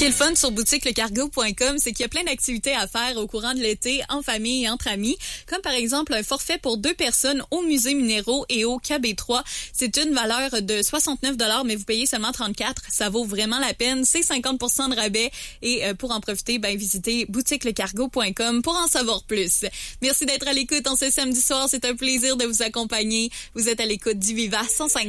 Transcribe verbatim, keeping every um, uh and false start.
qui est le fun sur boutique le cargo point com, c'est qu'il y a plein d'activités à faire au courant de l'été, en famille et entre amis, comme par exemple un forfait pour deux personnes au musée Minéraux et au K B trois. C'est une valeur de soixante-neuf dollars, mais vous payez seulement trente-quatre. Ça vaut vraiment la peine. C'est cinquante pour cent de rabais et euh, pour en profiter, ben visitez boutique le cargo point com pour en savoir plus. Merci d'être à l'écoute en ce samedi soir. C'est un plaisir de vous accompagner. Vous êtes à l'écoute d'I Viva cent cinq.